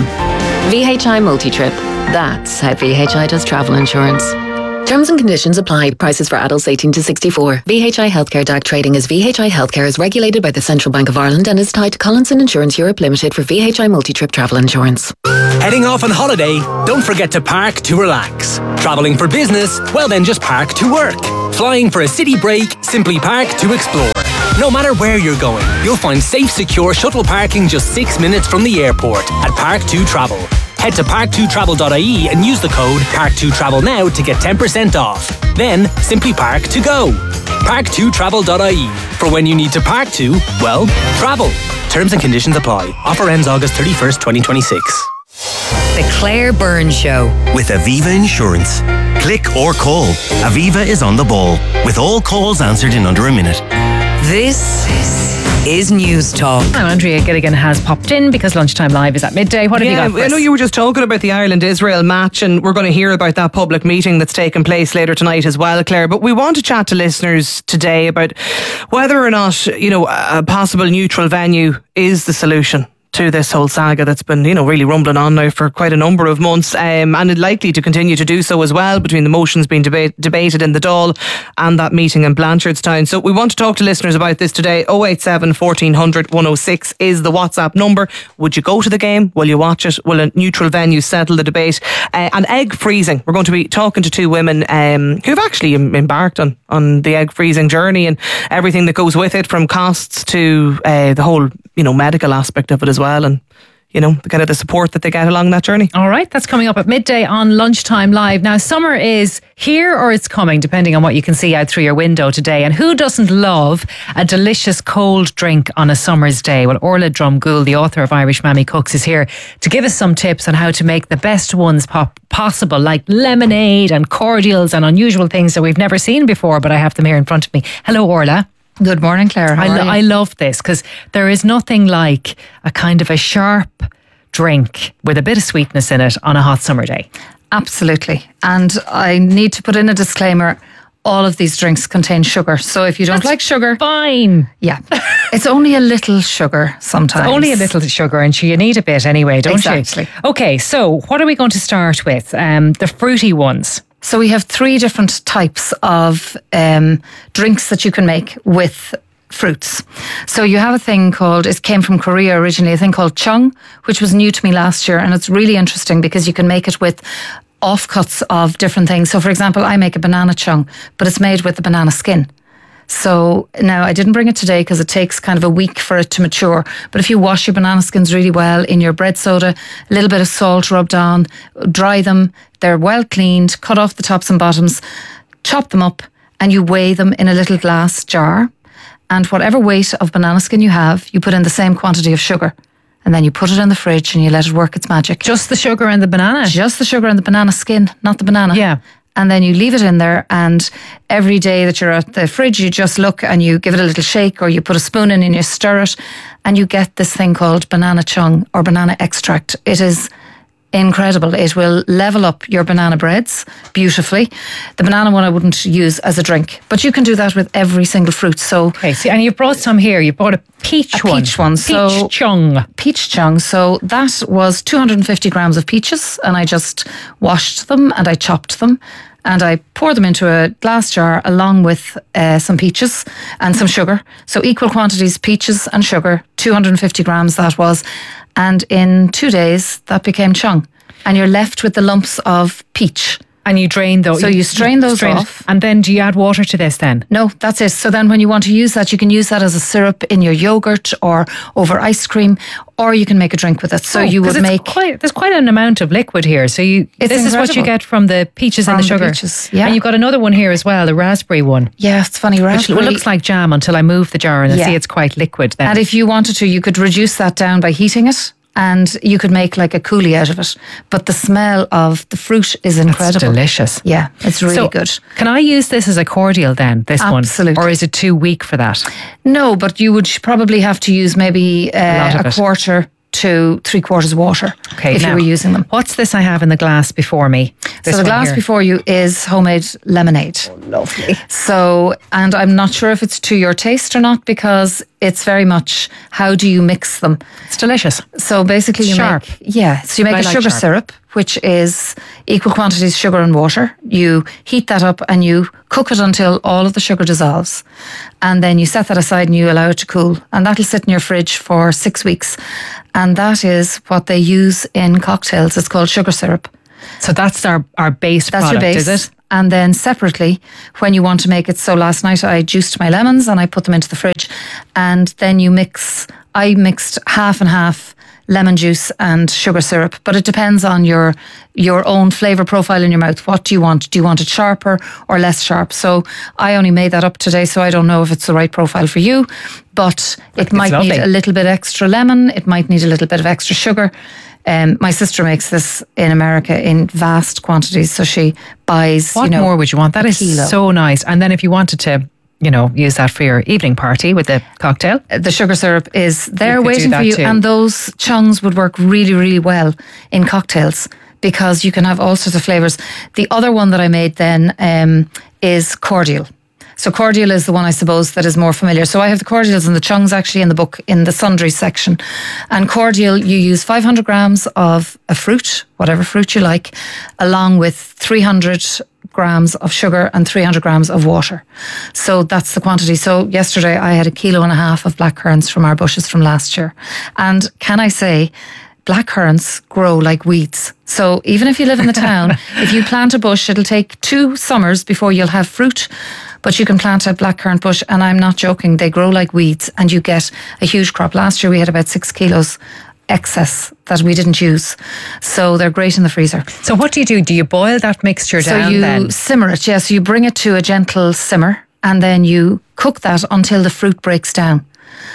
V H I Multi-Trip. That's how V H I does travel insurance. Terms and conditions apply. Prices for adults eighteen to sixty-four. V H I Healthcare D A C trading as V H I Healthcare is regulated by the Central Bank of Ireland and is tied to Collinson Insurance Europe Limited for V H I Multi-Trip travel insurance. Heading off on holiday? Don't forget to park to relax. Travelling for business? Well then just park to work. Flying for a city break? Simply park to explore. No matter where you're going, you'll find safe, secure shuttle parking just six minutes from the airport at Park two Travel. Head to park two travel dot I E and use the code park two travel now to get ten percent off. Then, simply park to go. park two travel dot I E. For when you need to park to, well, travel. Terms and conditions apply. Offer ends August thirty-first, twenty twenty-six. The Claire Byrne Show. With Aviva Insurance. Click or call. Aviva is on the ball. With all calls answered in under a minute. This is News Talk. Now, Andrea Gilligan has popped in because Lunchtime Live is at midday. What have yeah, you got for I know us? you were just talking about the Ireland-Israel match, and we're going to hear about that public meeting that's taking place later tonight as well, Claire. But we want to chat to listeners today about whether or not, you know, a possible neutral venue is the solution to this whole saga that's been, you know, really rumbling on now for quite a number of months, um, and likely to continue to do so as well, between the motions being debate, debated in the Dáil and that meeting in Blanchardstown. So we want to talk to listeners about this today. oh eight seven, fourteen hundred, one oh six is the WhatsApp number. Would you go to the game? Will you watch it? Will a neutral venue settle the debate? Uh, and egg freezing. We're going to be talking to two women um, who've actually embarked on, on the egg freezing journey and everything that goes with it, from costs to uh, the whole, you know, medical aspect of it as well, and you know, the kind of the support that they get along that journey. All right, that's coming up at midday on Lunchtime Live. Now, summer is here or it's coming, depending on what you can see out through your window today. And who doesn't love a delicious cold drink on a summer's day? Well, Orla Drumgoole, the author of Irish Mammy Cooks, is here to give us some tips on how to make the best ones pop- possible, like lemonade and cordials and unusual things that we've never seen before, but I have them here in front of me. Hello, Orla. Good morning, Claire. How I, are lo- you? I love this because there is nothing like a kind of a sharp drink with a bit of sweetness in it on a hot summer day. Absolutely. And I need to put in a disclaimer. All of these drinks contain sugar. So if you don't That's like sugar, fine. Yeah. It's only a little sugar sometimes. It's only a little sugar, and you need a bit anyway, don't Exactly. you? Okay, so what are we going to start with? Um, the fruity ones. So we have three different types of um, drinks that you can make with fruits. So you have a thing called, it came from Korea originally, a thing called chung, which was new to me last year. And it's really interesting because you can make it with offcuts of different things. So for example, I make a banana chung, but it's made with the banana skin. So now I didn't bring it today because it takes kind of a week for it to mature. But if you wash your banana skins really well in your bread soda, a little bit of salt rubbed on, dry them, they're well cleaned, cut off the tops and bottoms, chop them up, and you weigh them in a little glass jar. And whatever weight of banana skin you have, you put in the same quantity of sugar. And then you put it in the fridge and you let it work its magic. Just the sugar and the banana? Just the sugar and the banana skin, not the banana. Yeah. And then you leave it in there, and every day that you're at the fridge, you just look and you give it a little shake, or you put a spoon in and you stir it, and you get this thing called banana chung or banana extract. It is incredible. It will level up your banana breads beautifully. The banana one I wouldn't use as a drink, but you can do that with every single fruit. So, okay, see, and you brought some here. You brought a peach a one. peach one. Peach so, chung. Peach chung. So that was two hundred fifty grams of peaches, and I just washed them and I chopped them. and I pour them into a glass jar along with uh, some peaches and some sugar. So equal quantities, peaches and sugar, two hundred fifty grams that was. And in two days, that became chung. And you're left with the lumps of peach. And you drain those. So you strain those strain off. It. And then do you add water to this then? No, that's it. So then when you want to use that, you can use that as a syrup in your yogurt or over ice cream, or you can make a drink with it. So oh, you would it's make... Quite, there's quite an amount of liquid here. So you, It's this is what you incredible. get from the peaches From and the the sugar. peaches, yeah. And you've got another one here as well, the raspberry one. Yeah, it's funny. Raspberry. Which looks like jam until I move the jar and I Yeah. see it's quite liquid then. And if you wanted to, you could reduce that down by heating it. And you could make like a coulis out of it. But the smell of the fruit is incredible. It's delicious. Yeah, it's really So, good. Can I use this as a cordial then, this one? Absolutely. Or is it too weak for that? No, but you would probably have to use maybe A lot uh, of a it. quarter to three quarters of water Okay, if now, you were using them. What's this I have in the glass before me? This so the one glass here. before you is homemade lemonade. lovely. So, and I'm not sure if it's to your taste or not because it's very much how do you mix them. It's delicious. So basically you Sharp. make, yeah, so you make I a like sugar sharp. syrup, which is equal quantities sugar and water. You heat that up and you cook it until all of the sugar dissolves. And then you set that aside and you allow it to cool. And that'll sit in your fridge for six weeks. And that is what they use in cocktails. It's called sugar syrup. So that's our, our base That's product, your base. is it? And then separately, when you want to make it, so last night I juiced my lemons and I put them into the fridge. And then you mix, I mixed half and half lemon juice and sugar syrup, but it depends on your your own flavour profile in your mouth. What do you want? Do you want it sharper or less sharp? So I only made that up today, so I don't know if it's the right profile for you, but it might lovely. need a little bit extra lemon, it might need a little bit of extra sugar. Um, my sister makes this in America in vast quantities, so she buys. What you know, more would you want? That a is kilo. so nice. And then if you wanted to, you know, use that for your evening party with the cocktail. The sugar syrup is there You could do waiting for that you, too. and those chungs would work really, really well in cocktails because you can have all sorts of flavors. The other one that I made then um, is cordial. So cordial is the one, I suppose, that is more familiar. So I have the cordials and the chungs actually in the book in the sundries section. And cordial, you use five hundred grams of a fruit, whatever fruit you like, along with three hundred grams of sugar and three hundred grams of water. So that's the quantity. So yesterday I had a kilo and a half of black currants from our bushes from last year. And can I say, black currants grow like weeds. So even if you live in the town, if you plant a bush, it'll take two summers before you'll have fruit. But you can plant a blackcurrant bush, and I'm not joking, they grow like weeds and you get a huge crop. Last year we had about six kilos excess that we didn't use. So they're great in the freezer. So what do you do? Do you boil that mixture So down you then? simmer it, yes. you bring it to a gentle simmer and then you cook that until the fruit breaks down.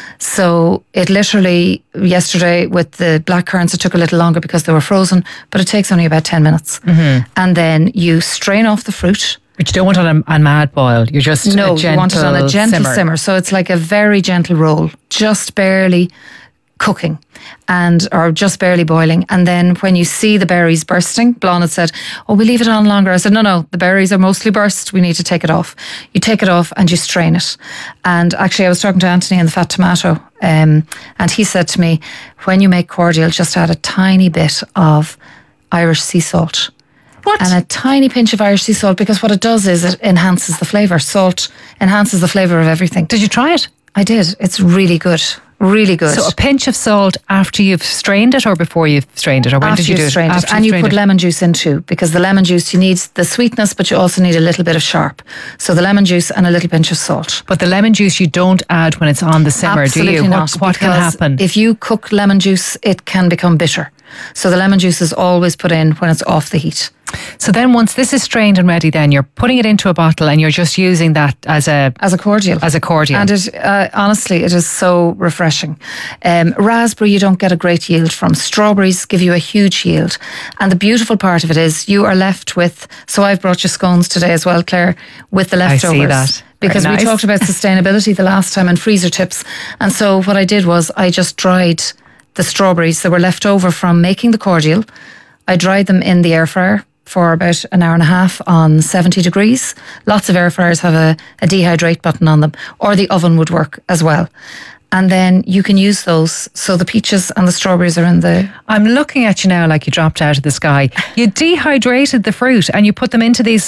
So it literally, yesterday with the black currants, it took a little longer because they were frozen, but it takes only about ten minutes. Mm-hmm. And then you strain off the fruit. But you don't want it on a mad boil. You're just No, a gentle you want it on a gentle simmer. simmer. So it's like a very gentle roll, just barely cooking and or just barely boiling. And then when you see the berries bursting, Blon had said, oh, we leave it on longer. I said, no, no, the berries are mostly burst. We need to take it off. You take it off and you strain it. And actually I was talking to Anthony in the Fat Tomato um, and he said to me, when you make cordial, just add a tiny bit of Irish sea salt. What? And a tiny pinch of Irish sea salt, because what it does is it enhances the flavour. Salt enhances the flavour of everything. Did you try it? I did. It's really good. Really good. So a pinch of salt after you've strained it or before you've strained it? Or when after did you you've do it? strained it. After And you strained put it. lemon juice in too, because the lemon juice, you need the sweetness, but you also need a little bit of sharp. So the lemon juice and a little pinch of salt. But the lemon juice you don't add when it's on the simmer, Absolutely do you? not. What, what can because happen? If you cook lemon juice, it can become bitter. So the lemon juice is always put in when it's off the heat. So then once this is strained and ready, then you're putting it into a bottle and you're just using that as a as a cordial. As a cordial. And it uh, honestly, it is so refreshing. Um, raspberry, you don't get a great yield from. Strawberries give you a huge yield. And the beautiful part of it is you are left with, so I've brought you scones today as well, Claire, with the I leftovers. see that. Because Very we nice. talked about sustainability the last time and freezer tips. And so what I did was I just dried the strawberries that were left over from making the cordial. I dried them in the air fryer for about an hour and a half on seventy degrees. Lots of air fryers have a, a dehydrate button on them, or the oven would work as well. And then you can use those. So the peaches and the strawberries are in the... I'm looking at you now like you dropped out of the sky. You dehydrated the fruit and you put them into these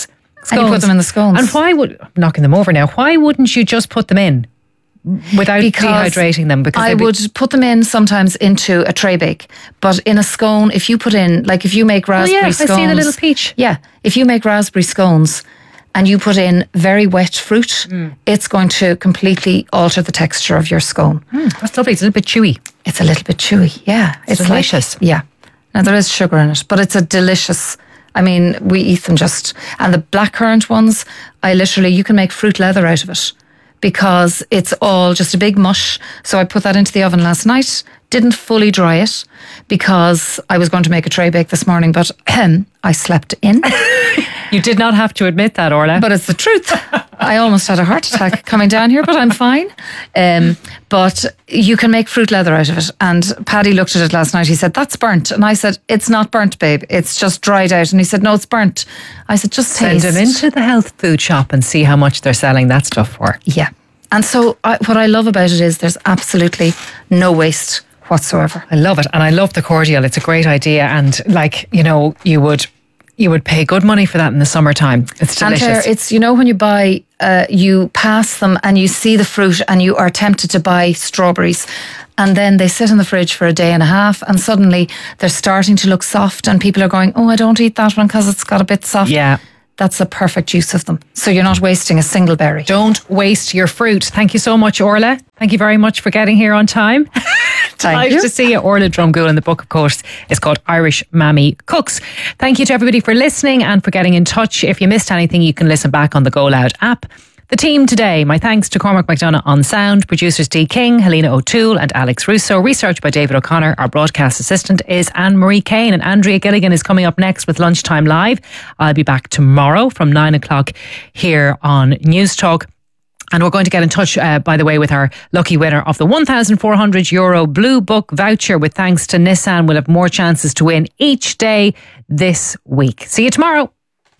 And you put them in the scones. And why would, I'm knocking them over now, why wouldn't you just put them in without Because dehydrating them? Because I they'd be- would put them in sometimes into a tray bake. But in a scone, if you put in, like if you make raspberry yeah, I see scones. the little peach. Yeah. If you make raspberry scones and you put in very wet fruit, Mm. it's going to completely alter the texture of your scone. Mm, that's lovely. It's a little bit chewy. It's a little bit chewy, yeah. It's delicious. Like, yeah. Now there is sugar in it, but it's a delicious. I mean, we eat them just. And the blackcurrant ones, I literally, you can make fruit leather out of it because it's all just a big mush. So I put that into the oven last night, didn't fully dry it because I was going to make a tray bake this morning, but um, I slept in. You did not have to admit that, Orla. But it's the truth. I almost had a heart attack coming down here, but I'm fine. Um, but you can make fruit leather out of it. And Paddy looked at it last night. He said, that's burnt. And I said, it's not burnt, babe. It's just dried out. And he said, no, it's burnt. I said, just Send taste. them into the health food shop and see how much they're selling that stuff for. Yeah. And so I, what I love about it is there's absolutely no waste whatsoever. I love it. And I love the cordial. It's a great idea. And like, you know, you would... You would pay good money for that in the summertime. It's delicious. And Claire, it's, you know, when you buy, uh, you pass them and you see the fruit and you are tempted to buy strawberries and then they sit in the fridge for a day and a half and suddenly they're starting to look soft and people are going, oh, I don't eat that one because it's got a bit soft. Yeah. That's a perfect use of them. So you're not wasting a single berry. Don't waste your fruit. Thank you so much, Orla. Thank you very much for getting here on time. Thank nice you. to see you. Orla Drumgoole, and the book, of course, is called Irish Mammy Cooks. Thank you to everybody for listening and for getting in touch. If you missed anything, you can listen back on the Go Loud app. The team today, my thanks to Cormac McDonough on sound, producers Dee King, Helena O'Toole and Alex Russo, research by David O'Connor. Our broadcast assistant is Anne-Marie Kane, and Andrea Gilligan is coming up next with Lunchtime Live. I'll be back tomorrow from nine o'clock here on News Talk. And we're going to get in touch, uh, by the way, with our lucky winner of the one thousand four hundred euro Blue Book voucher with thanks to Nissan. We'll have more chances to win each day this week. See you tomorrow.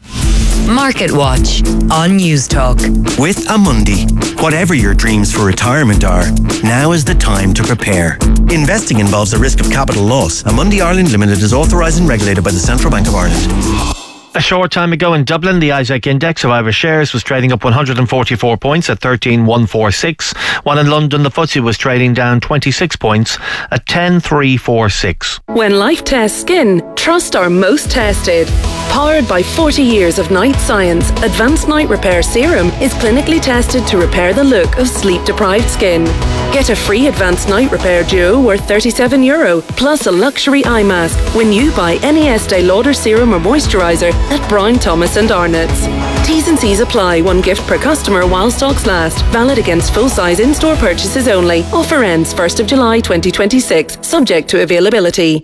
Market Watch on News Talk. With Amundi, whatever your dreams for retirement are, now is the time to prepare. Investing involves the risk of capital loss. Amundi Ireland Limited is authorised and regulated by the Central Bank of Ireland. A short time ago in Dublin, the Isaac Index of Irish shares was trading up one hundred forty-four points at thirteen thousand one hundred forty-six, while in London the F T S E was trading down twenty-six points at ten thousand three hundred forty-six. When life tests skin, trust our most tested. Powered by forty years of night science, Advanced Night Repair Serum is clinically tested to repair the look of sleep-deprived skin. Get a free Advanced Night Repair Duo worth thirty-seven euro, plus a luxury eye mask when you buy any Estee Lauder serum or moisturiser at Brown Thomas and Arnott's. T's and C's apply. One gift per customer while stocks last. Valid against full-size in-store purchases only. Offer ends first of July twenty twenty-six. Subject to availability.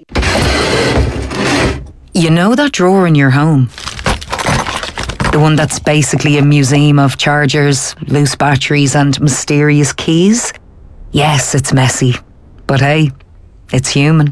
You know that drawer in your home? The one that's basically a museum of chargers, loose batteries and mysterious keys? Yes, it's messy. But hey, it's human.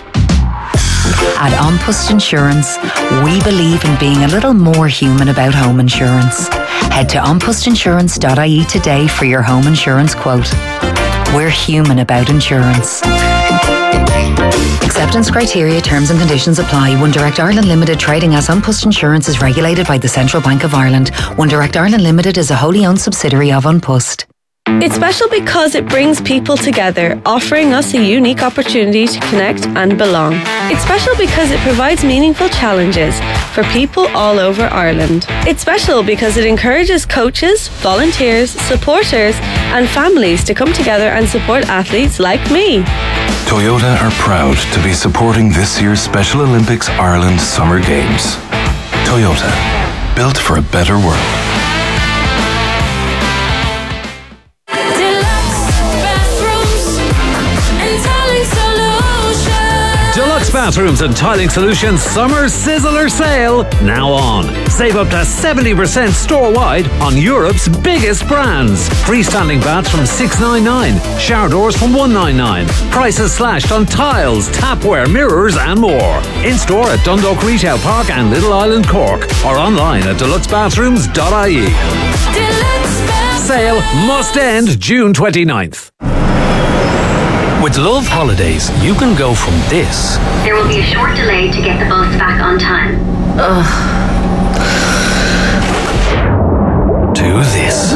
At An Post Insurance, we believe in being a little more human about home insurance. Head to an post insurance dot I E today for your home insurance quote. We're human about insurance. Acceptance criteria, terms and conditions apply. One Direct Ireland Limited, trading as An Post Insurance, is regulated by the Central Bank of Ireland. One Direct Ireland Limited is a wholly owned subsidiary of An Post. It's special because it brings people together, offering us a unique opportunity to connect and belong. It's special because it provides meaningful challenges for people all over Ireland. It's special because it encourages coaches, volunteers, supporters and families to come together and support athletes like me. Toyota are proud to be supporting this year's Special Olympics Ireland Summer Games. Toyota, built for a better world. Deluxe Bathrooms and Tiling Solutions Summer Sizzler Sale now on. Save up to seventy percent store-wide on Europe's biggest brands. Freestanding baths from six ninety-nine, shower doors from one ninety-nine. Prices slashed on tiles, tapware, mirrors and more. In-store at Dundalk Retail Park and Little Island Cork, or online at deluxe bathrooms dot I E. Sale must end June twenty-ninth. With Love Holidays, you can go from this. There will be a short delay to get the bus back on time. Ugh. do this.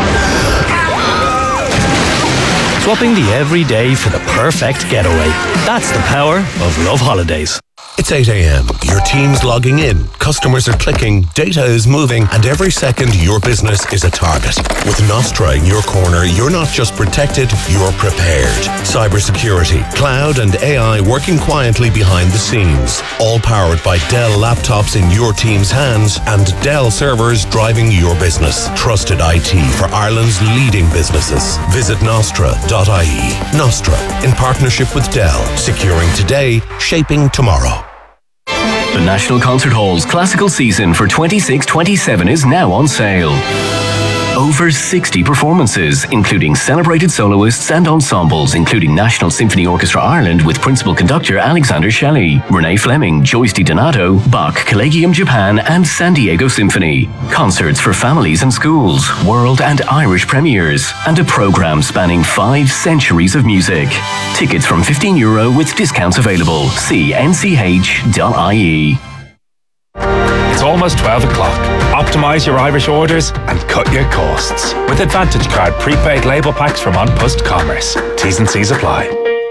Swapping the everyday for the perfect getaway. That's the power of Love Holidays. It's eight a.m. Your team's logging in, customers are clicking, data is moving, and every second your business is a target. With Nostra in your corner, you're not just protected, you're prepared. Cybersecurity, cloud, and A I working quietly behind the scenes. All powered by Dell laptops in your team's hands and Dell servers driving your business. Trusted I T for Ireland's leading businesses. Visit nostra dot I E. Nostra, in partnership with Dell. Securing today, shaping tomorrow. The National Concert Hall's classical season for twenty-six twenty-seven is now on sale. Over sixty performances, including celebrated soloists and ensembles, including National Symphony Orchestra Ireland with principal conductor Alexander Shelley, Renee Fleming, Joyce DiDonato, Bach, Collegium Japan, and San Diego Symphony. Concerts for families and schools, world and Irish premieres, and a programme spanning five centuries of music. Tickets from fifteen euro with discounts available. See n c h dot I E. It's almost twelve o'clock. Optimise your Irish orders and cut your costs with Advantage Card prepaid label packs from An Post Commerce. T's and C's apply.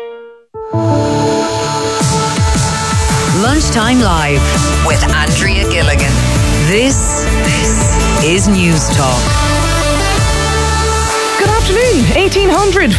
Lunchtime Live with Andrea Gilligan. This, this is News Talk. Good afternoon, eighteen hundred